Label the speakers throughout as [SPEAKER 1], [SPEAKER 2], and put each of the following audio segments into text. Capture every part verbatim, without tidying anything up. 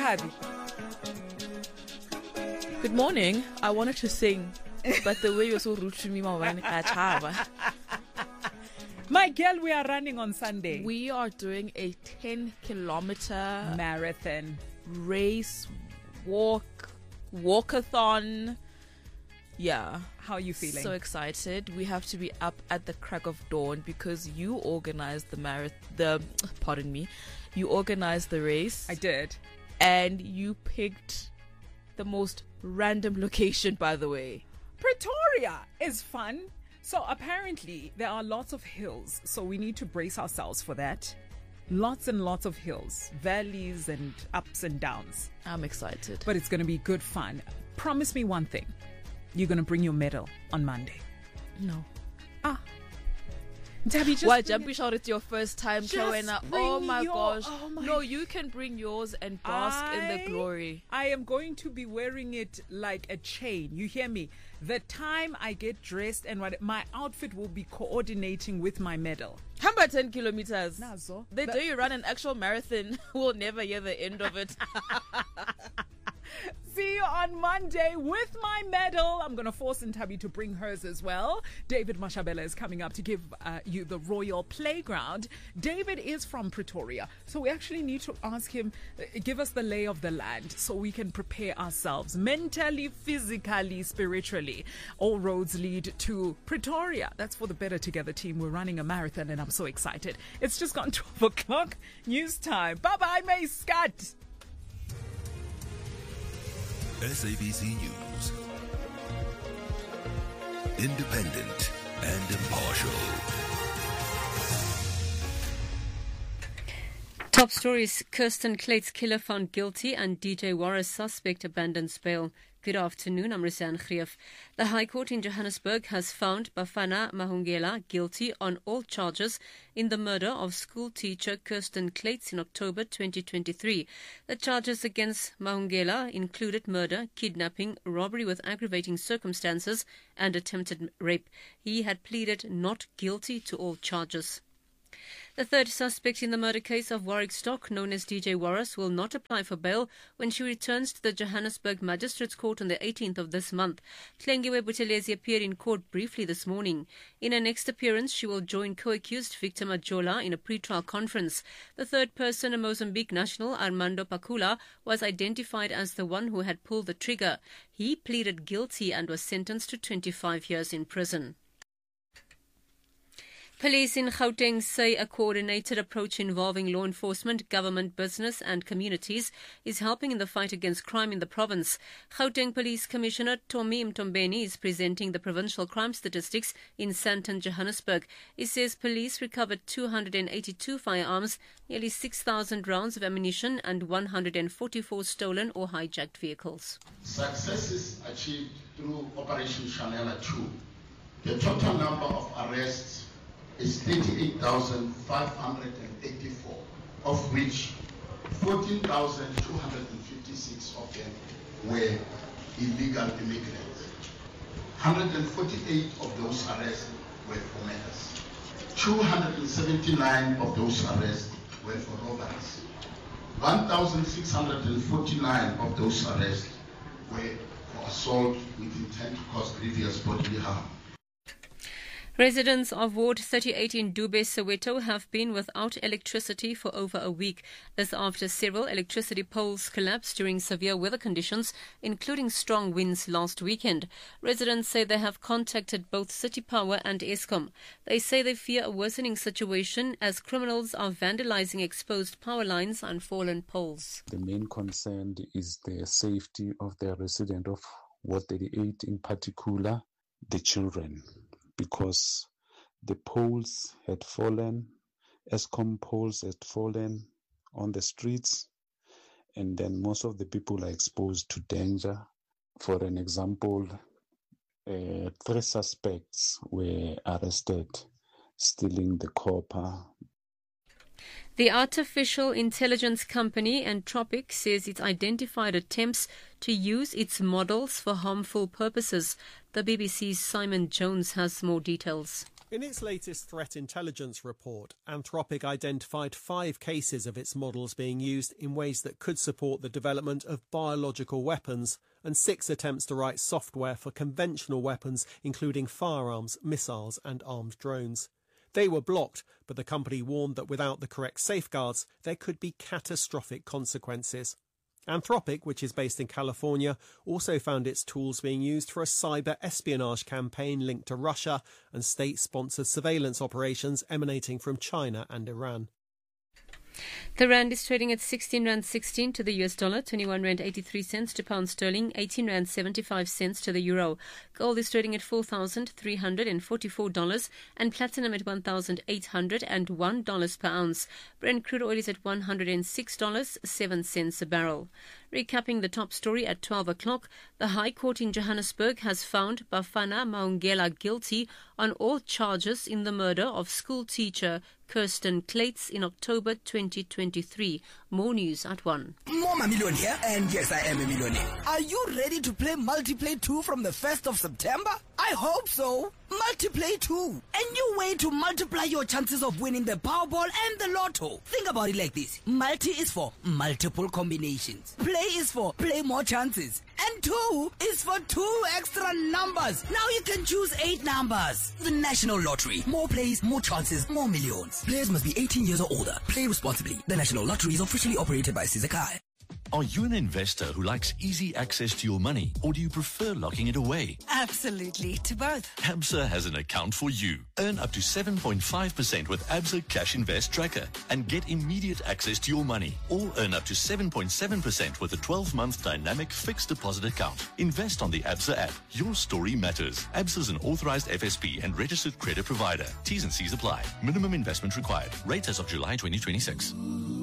[SPEAKER 1] Tabi.
[SPEAKER 2] Good morning. I wanted to sing, but the way you're so rude to me, Mawani,
[SPEAKER 1] My girl, we are running on Sunday.
[SPEAKER 2] we are doing a ten kilometer
[SPEAKER 1] Marathon.
[SPEAKER 2] race, walk, walkathon. Yeah.
[SPEAKER 1] How are you feeling?
[SPEAKER 2] So excited. We have to be up at the crack of dawn because you organized the marathon, the, pardon me, you organized the race.
[SPEAKER 1] I did.
[SPEAKER 2] And you picked the most random location, by the way.
[SPEAKER 1] Pretoria is fun. So apparently there are lots of hills. So we need to brace ourselves for that. Lots and lots of hills, valleys and ups and downs.
[SPEAKER 2] I'm excited.
[SPEAKER 1] But it's going to be good fun. Promise me one thing. You're going to bring your medal on Monday.
[SPEAKER 2] No.
[SPEAKER 1] Ah. Tabby, just
[SPEAKER 2] Why,
[SPEAKER 1] bring
[SPEAKER 2] Jumpy Shot, it's your first time,
[SPEAKER 1] Just
[SPEAKER 2] Joanna.
[SPEAKER 1] bring
[SPEAKER 2] Oh my
[SPEAKER 1] your-
[SPEAKER 2] gosh.
[SPEAKER 1] oh my-
[SPEAKER 2] No, you can bring yours and bask in the
[SPEAKER 1] I-
[SPEAKER 2] glory.
[SPEAKER 1] I am going to be wearing it like a chain. You hear me? The time I get dressed and what my outfit will be coordinating with my medal.
[SPEAKER 2] How about ten kilometers?
[SPEAKER 1] Nazo.
[SPEAKER 2] The day you run an actual marathon, we'll never hear the end of it.
[SPEAKER 1] See you on Monday with my medal. I'm going to force Ntabi to bring hers as well. David Mashabela is coming up to give uh, you the Royal Playground. David is from Pretoria, so we actually need to ask him, uh, give us the lay of the land so we can prepare ourselves mentally, physically, spiritually. All roads lead to Pretoria. That's for the Better Together team. We're running a marathon and I'm so excited. It's just gone twelve o'clock. News time. Bye-bye, May Scott.
[SPEAKER 3] S A B C News. Independent and impartial.
[SPEAKER 4] Top stories. Kirsten Clate's killer found guilty and D J Warris suspect abandons bail. Good afternoon, I'm Risan Khrief. The High Court in Johannesburg has found Bafana Mahungela guilty on all charges in the murder of school teacher Kirsten Clates in October twenty twenty-three. The charges against Mahungela included murder, kidnapping, robbery with aggravating circumstances, and attempted rape. He had pleaded not guilty to all charges. The third suspect in the murder case of Warwick Stock, known as D J Warris, will not apply for bail when she returns to the Johannesburg Magistrates Court on the eighteenth of this month. Tlengiwe Buthelezi appeared in court briefly this morning. In her next appearance, she will join co-accused Victor Majola in a pre-trial conference. The third person, a Mozambique national, Armando Pacula, was identified as the one who had pulled the trigger. He pleaded guilty and was sentenced to twenty-five years in prison. Police in Gauteng say a coordinated approach involving law enforcement, government, business and communities is helping in the fight against crime in the province. Gauteng Police Commissioner Tommy Mtombeni is presenting the provincial crime statistics in Sandton, Johannesburg. He says police recovered two hundred eighty-two firearms, nearly six thousand rounds of ammunition and one hundred forty-four stolen or hijacked vehicles.
[SPEAKER 5] Success is achieved through Operation Chanela two. The total number of arrests is thirty-eight thousand five hundred eighty-four, of which fourteen thousand two hundred fifty-six of them were illegal immigrants. one hundred forty-eight of those arrests were for murders. two hundred seventy-nine of those arrests were for robberies. one thousand six hundred forty-nine of those arrests were for assault with intent to cause grievous bodily harm.
[SPEAKER 4] Residents of Ward thirty-eight in Dube, Soweto have been without electricity for over a week. This after several electricity poles collapsed during severe weather conditions, including strong winds last weekend. Residents say they have contacted both City Power and Eskom. They say they fear a worsening situation as criminals are vandalizing exposed power lines and fallen poles.
[SPEAKER 6] The main concern is the safety of the resident of Ward thirty-eight, in particular the children, because the poles had fallen, Eskom poles had fallen on the streets, and then most of the people are exposed to danger. For an example, uh, three suspects were arrested stealing the copper.
[SPEAKER 4] The artificial intelligence company Anthropic says it's identified attempts to use its models for harmful purposes. The B B C's Simon Jones has more details.
[SPEAKER 7] In its latest threat intelligence report, Anthropic identified five cases of its models being used in ways that could support the development of biological weapons, and six attempts to write software for conventional weapons, including firearms, missiles and armed drones. They were blocked, but the company warned that without the correct safeguards, there could be catastrophic consequences. Anthropic, which is based in California, also found its tools being used for a cyber espionage campaign linked to Russia and state-sponsored surveillance operations emanating from China and Iran.
[SPEAKER 4] The rand is trading at sixteen rand sixteen to the U S dollar, twenty-one rand eighty-three cents to pound sterling, eighteen rand seventy-five cents to the euro. Gold is trading at four thousand three hundred forty-four dollars and platinum at one thousand eight hundred one dollars per ounce. Brent crude oil is at one hundred six dollars and seven cents a barrel. Recapping the top story at twelve o'clock, the High Court in Johannesburg has found Bafana Mahungela guilty on all charges in the murder of school teacher Kirsten Clates in October twenty twenty-three. More news at one.
[SPEAKER 8] Mama Million here, and yes, I am a millionaire. Are you ready to play Multiplay two from the first of September? I hope so. Multiplay two. A new way to multiply your chances of winning the Powerball and the Lotto. Think about it like this. Multi is for multiple combinations. Play is for play more chances. And two is for two extra numbers. Now you can choose eight numbers. The National Lottery. More plays, more chances, more millions. Players must be eighteen years or older. Play responsibly. The National Lottery is officially operated by Sizakai.
[SPEAKER 9] Are you an investor who likes easy access to your money, or do you prefer locking it away?
[SPEAKER 8] Absolutely, to both.
[SPEAKER 9] Absa has an account for you. Earn up to seven point five percent with Absa Cash Invest Tracker and get immediate access to your money. Or earn up to seven point seven percent with a twelve-month dynamic fixed deposit account. Invest on the Absa app. Your story matters. Absa is an authorized F S P and registered credit provider. T's and C's apply. Minimum investment required. Rate as of July twenty twenty-six.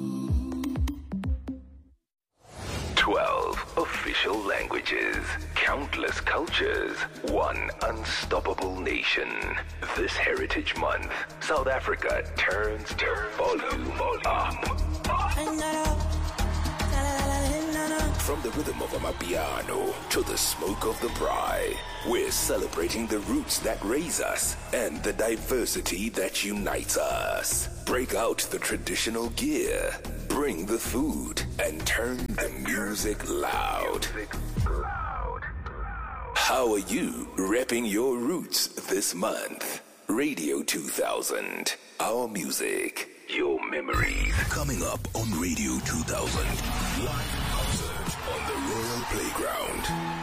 [SPEAKER 3] twelve official languages, countless cultures, one unstoppable nation. This Heritage Month, South Africa turns the volume up. From the rhythm of Amapiano to the smoke of the braai, we're celebrating the roots that raise us and the diversity that unites us. Break out the traditional gear, bring the food, and turn the music loud. How are you repping your roots this month? Radio two thousand, our music, your memories. Coming up on Radio two thousand, live concert on the Royal Playground.